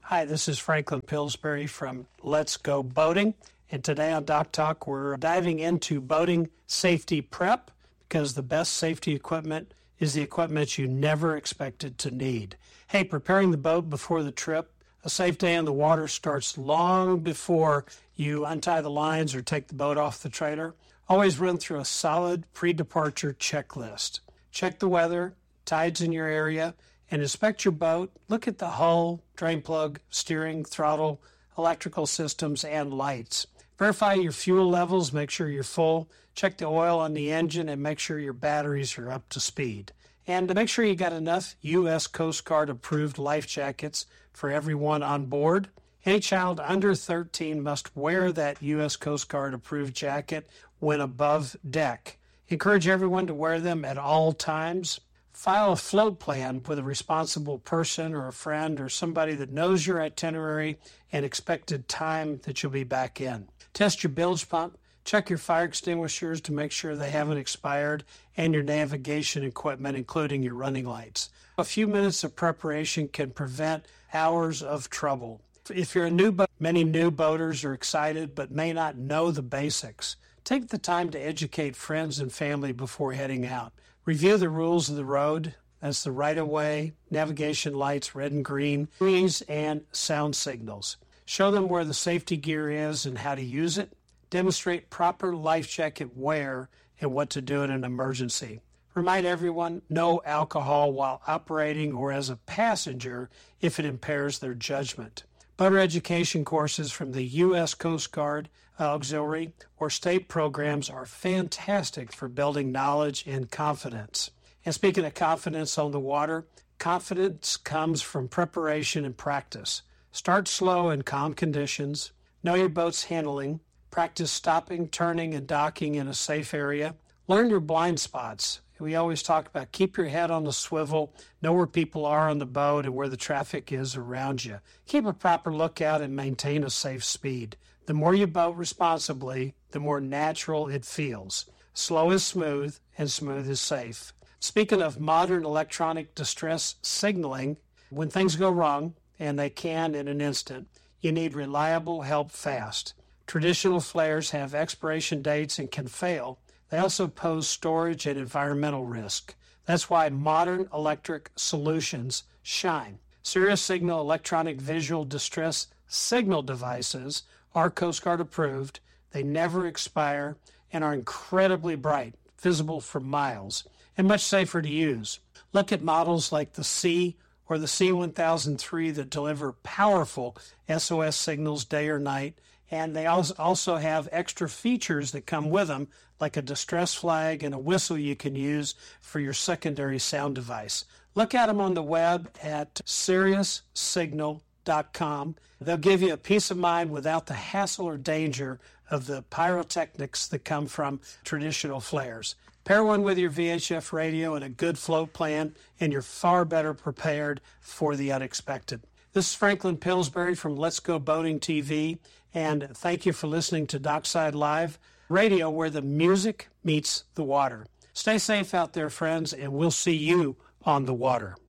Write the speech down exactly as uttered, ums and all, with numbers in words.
Hi, this is Franklin Pillsbury from Let's Go Boating, and today on Dock Talk we're diving into boating safety prep, because the best safety equipment is the equipment you never expected to need. Hey, preparing the boat before the trip. A safe day on the water starts long before you untie the lines or take the boat off the trailer. Always run through a solid pre-departure checklist. Check the weather, tides in your area, and inspect your boat. Look at the hull, drain plug, steering, throttle, electrical systems, and lights. Verify your fuel levels, make sure you're full. Check the oil on the engine and make sure your batteries are up to speed. And to make sure you got enough U S Coast Guard approved life jackets for everyone on board. Any child under thirteen must wear that U S Coast Guard approved jacket when above deck. Encourage everyone to wear them at all times. File a float plan with a responsible person or a friend or somebody that knows your itinerary and expected time that you'll be back in. Test your bilge pump. Check your fire extinguishers to make sure they haven't expired, and your navigation equipment, including your running lights. A few minutes of preparation can prevent hours of trouble. If you're a new boat, many new boaters are excited but may not know the basics. Take the time to educate friends and family before heading out. Review the rules of the road. That's the right-of-way, navigation lights, red and green, trees, and sound signals. Show them where the safety gear is and how to use it. Demonstrate proper life jacket wear and what to do in an emergency. Remind everyone no alcohol while operating or as a passenger if it impairs their judgment. Boater education courses from the U S Coast Guard Auxiliary or state programs are fantastic for building knowledge and confidence. And speaking of confidence on the water, confidence comes from preparation and practice. Start slow in calm conditions. Know your boat's handling. Practice stopping, turning, and docking in a safe area. Learn your blind spots. We always talk about keep your head on the swivel, know where people are on the boat and where the traffic is around you. Keep a proper lookout and maintain a safe speed. The more you boat responsibly, the more natural it feels. Slow is smooth, and smooth is safe. Speaking of modern electronic distress signaling, when things go wrong, and they can in an instant, you need reliable help fast. Traditional flares have expiration dates and can fail. They also pose storage and environmental risk. That's why modern electric solutions shine. Sirius Signal electronic visual distress signal devices are Coast Guard approved. They never expire and are incredibly bright, visible for miles, and much safer to use. Look at models like the C or the C one thousand three that deliver powerful S O S signals day or night, and they also have extra features that come with them, like a distress flag and a whistle you can use for your secondary sound device. Look at them on the web at sirius signal dot com. They'll give you a peace of mind without the hassle or danger of the pyrotechnics that come from traditional flares. Pair one with your V H F radio and a good float plan, and you're far better prepared for the unexpected. This is Franklin Pillsbury from Let's Go Boating T V, and thank you for listening to Dockside Live Radio, where the music meets the water. Stay safe out there, friends, and we'll see you on the water.